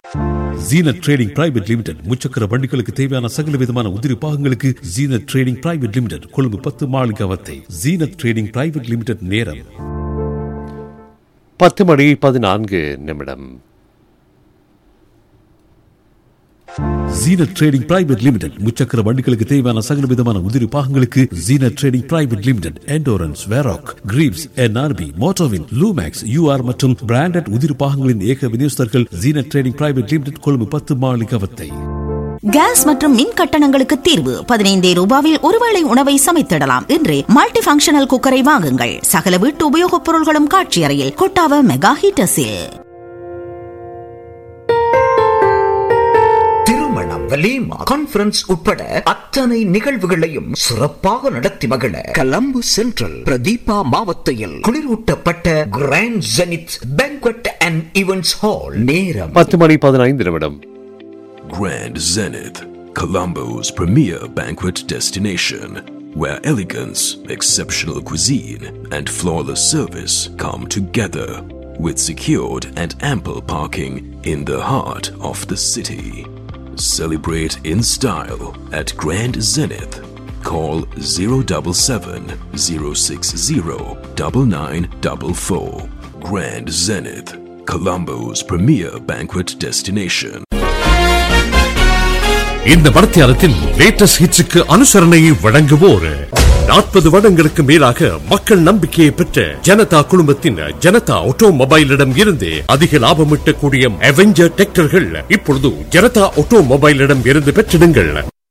Zeenat trading private limited முச்சக்கர வண்டிகளுக்கு தேவையான சகல விதமான உதிரி பாகங்களுக்கு Zeenat trading private limited Colombo 10 Maligawatte. Zeenat trading private limited. நேரம் 10:14. ஜீனத் ட்ரேடிங் பிரைவேட் லிமிடெட் முச்சக்கர வண்டிகளுக்கு தேவையான சகல விதமான உதிரி பாகங்களுக்கு Zeenat trading private limited endurance, வெராக், கிரீவ்ஸ், NRB, மோட்டோவின், Lumax, you are மற்றும் பிராண்டட் உதிரி பாகங்களின் ஏக விநியோகஸ்தர்கள் Zeenat trading private limited Colombo 10 Maligawatte. Case மற்றும் மின் கட்டணங்களுக்கு தீர்வு. 15 ரூபாவில் ஒருவேளை உணவை சமைத்திடலாம். இன்றே மல்டி ஃபங்க்ஷனல் குக்கரை வாங்குங்கள். சகல வீட்டு உபயோகப் பொருள்களும் காட்சி அறையில். கொட்டாவ மெகா ஹீட்டர்ஸில். கான்பரன்ஸ் உட்பட அத்தனை நிகழ்வுகளையும் சிறப்பாக நடத்தி மகிழ கொலம்பு சென்ட்ரல் பிரதீபா மாவட்டத்தில் குளிரூட்டப்பட்ட grand zenith banquet and events hall. நேரம் 10:15. Grand Zenith, Colombo's premier banquet destination, where elegance, exceptional cuisine, and flawless service come together, with secured and ample parking in the heart of the city. Celebrate in style at Grand Zenith. Call 077 060 9944. Grand Zenith, Colombo's premier banquet destination. இந்த மடத்தியாரத்தின் latest ஹிட்ஸுக்கு அனுசரணையை வழங்குவோர் 40 வருடங்களுக்கு மேலாக மக்கள் நம்பிக்கையை பெற்ற ஜனதா குழுமத்தின் ஜனதா ஆட்டோமொபைலிடம் இருந்து அதிக லாபம் ஈட்டக்கூடிய அவெஞ்சர் டிராக்டர்கள் இப்பொழுது ஜனதா ஆட்டோமொபைலிடம் இருந்து பெற்றிடுங்கள்.